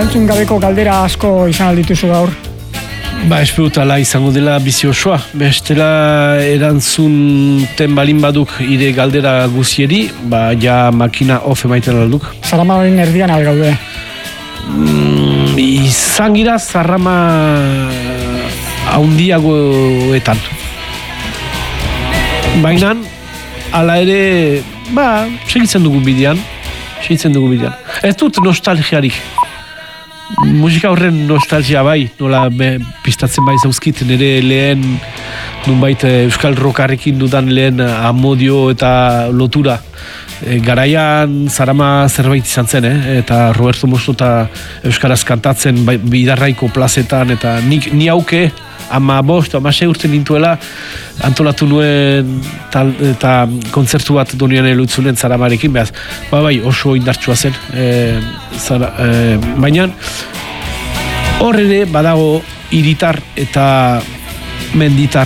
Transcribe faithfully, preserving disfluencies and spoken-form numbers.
erantzun gabeko galdera asko izan aldituzu gaur. Ba, esperutala izango dela bizi osoa. Bestela erantzunten balin baduk ire galdera guzieri, ba, ja makina off emaiten alduk. Zaramaren erdian algaude. Mm, izan gira zarrama haundiagoetan. Baina, ala ere, ba, segitzen dugu bidean. Segitzen dugu bidean. Ez dut nostalgiarik. Musika horren nostalgia bai, nola be, pistatzen bai zauzkit, nire lehen nunbait euskal rockarrekin dudan lehen amodio eta lotura. E, garaian Zarama zerbait izan zen, eh? Eta Roberto Mostota euskaraz kantatzen bai, bidarraiko plazetan, eta nik, ni hauke ama bost, ama sei urte nintuela antolatu nuen tal, eta kontzertu bat Donian elutzunen Zaramarekin, behaz, ba bai oso indartsua zen, e, zara, e, baina hor ere badago hiritar eta menditar